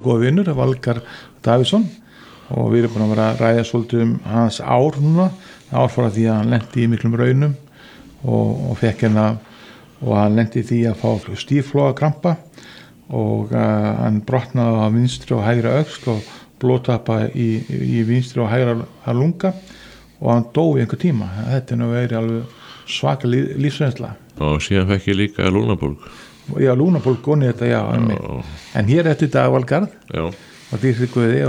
góða vinur, Valgarð Davíðsson, og við erum búin að vera að ræða svolítið hans ár núna, ár frá því að hann lenti í miklum raunum og fekk og hann lenti í því að fá stíflogakrampa og hann brotnaði á vinstri og hægra öxl og blóðtappa í vinstri og hægra lunga og hann dó í einhver tíma. Þetta nú verið alveg svaka lífsreynsla. Og síðan fekk ég líka lúnabólgu. Já, lúnabólgu og þetta, já. En hér eftir dag Valgarð og dýrði Guði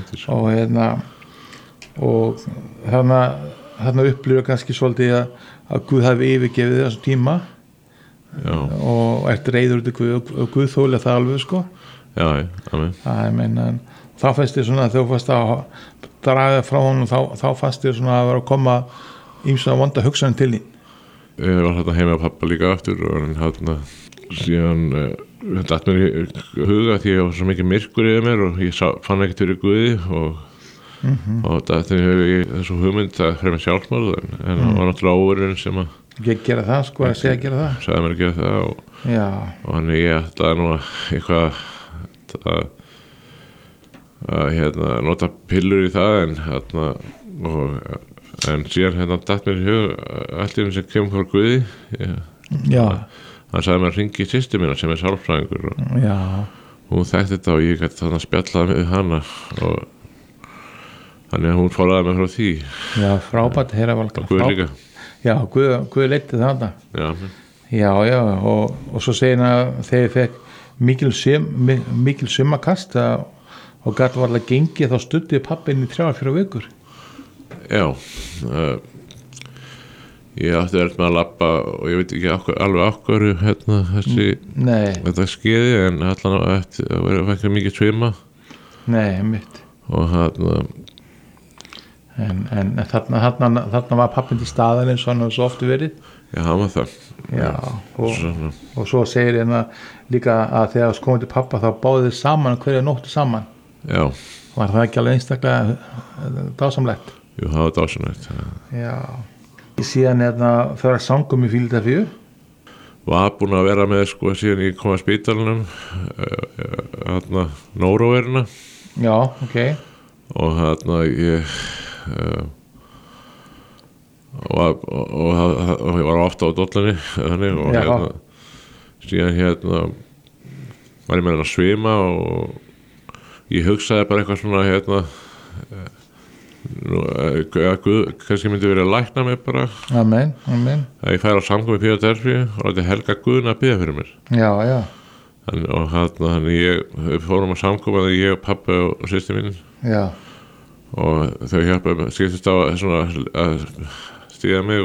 og þarna upplifir kannski svolítið að Guð hafi yfirgefið þessum tíma og ert reiður út í Guð og Guð þóla það alveg sko. Já, amen. Þá fannst þér svona, þegar þú fannst að draga frá honum, þá fannst þér svona að vera að koma ýmsa vonda hugsanir til þín. Ég var hérna heima á pappa líka aftur og hérna síðan datt mér í huga því ég var svo mikið myrkur yfir mér og ég fann ekkert fyrir Guði og datt mér í þessu hugmynd að fremja sjálfsmorð en það var náttúrulega óverinn sem að gera það sko, að segja að gera það. Sagði mér að gera það og hann ég ætlaði nú eitthvað að nota pillur í það en síðan datt mér í hug allt í sem kemur frá Guði hann sagði mér að hringi í systur mína sem sálfræðingur og hún þekkti þetta og ég gæti þannig að spjalla við hana og þannig að hún fólaði mig frá því. Já, frábært heyra Valgarð. Og Guð líka. Já, Guð leiddi þarna. Já, og svo segir hann að þegar ég fekk mikil sumakast og gæti varlega gengið þá studdi pappinn í 3-4 vikur. Já, ég átti verið með að labba og ég veit ekki alveg ákvöru þetta skeiði en allan eftir að vera ekki mikið svima. Nei, mitt. Og en þarna var pappinn til staðar eins og hann hefur svo ofti verið. Já, hann var það. Já, og svo segir hérna líka að þegar það komið til pappa þá báðu þið saman hverja nóttu saman. Já. Var það ekki alveg einstaklega dásamlegt? Jú, það var dásamlegt. Já. Síðan fyrir að sangum í Fíladelfíu. Var búin að vera með sko síðan ég kom að spítalunum nóróverina. Já, ok. Og ég og ég var ofta á dollunni og síðan var ég með að svima og ég hugsaði bara eitthvað svona Guð kannski myndi verið að lækna mig bara. Amen. Að ég færi á samkomu í Fíladelfíu og þetta Helga Guðna að biðja fyrir mér. Já. Og við fórum á samkomu að ég og pabbi og systir mín. Já. Og þau hjálpaði skiptist á að stíga mig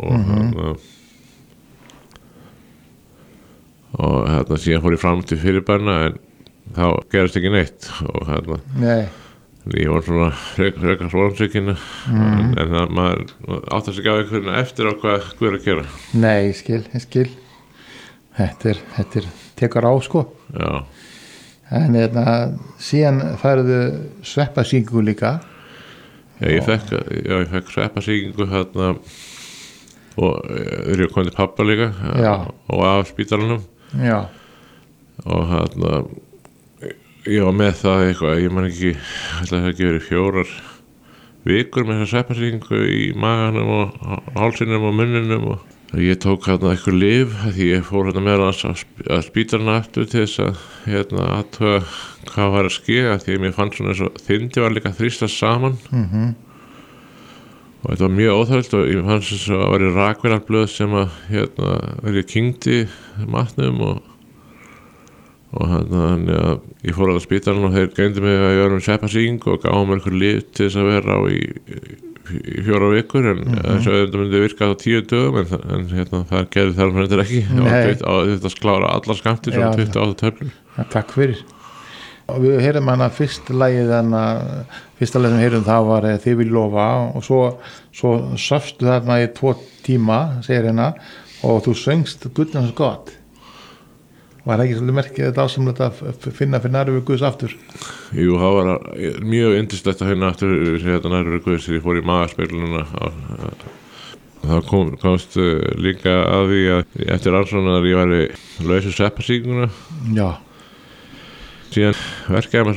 og síðan fór ég fram til fyrirbærna en þá gerist ekki neitt og ég var svona frekar svonsvikinn en það maður áttast ekki á einhverjum eftir á hvað Guð er að gera. Nei, ég skil. Þetta tekur á sko. Já. En síðan færðu sveppasýkingu líka. Já, ég fekk sveppasýkingu og ég kom til pappa líka og af spítalanum. Já. Og ég var með það eitthvað, ég man ekki ætla það ekki verið 4 vikur með þessa sveppasýkingu í maganum og hálsinum og munninum og ég tók eitthvað lyf því ég fór meðal að spítalana aftur til þess að athuga hvað var að ske því ég mér fann svona eins og þindi var líka þrýstast saman og þetta var mjög óþægilegt og ég fann þess að það var í rakvélarblöð sem að kyngdi matnum og þannig að ég fór að spítalana og þeir greindu mig að ég var með sveppasýkingu og gáðu mér eitthvað lyf til þess að vera á í 4 vikur en þessu auðvitað myndi virka á 10 dögum en það gerði þar með þetta ekki og þetta sklára allar skammtir svona 28 töflur. Takk fyrir. Og við heyrum hana fyrsta lagið fyrsta lagið sem við heyrum það var Þið vil lofa og svo söfstu þarna í 2 tíma segir hérna og þú söngst Guðnans gott. Var það ekki svolítið merkið þetta ásamlega að finna fyrir nærveru Guðs aftur? Jú, það var mjög yndislegt að finna aftur nærveru Guðs þegar ég fór í magaspeglununa. Það komst líka að því að eftir rannsóknar ég væri laus við sveppasýkinguna. Já. Síðan verkaði maður